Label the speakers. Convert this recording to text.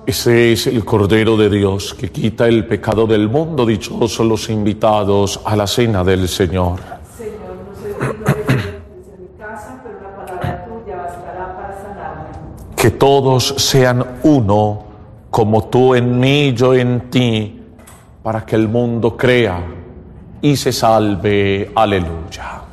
Speaker 1: Ese es el Cordero de Dios que quita el pecado del mundo. Dichosos los invitados a la cena del Señor.
Speaker 2: Señor, no soy digno de que entres en mi casa, pero una palabra tuya bastará para sanarme.
Speaker 1: Que todos sean uno, como tú en mí y yo en ti, para que el mundo crea y se salve. Aleluya.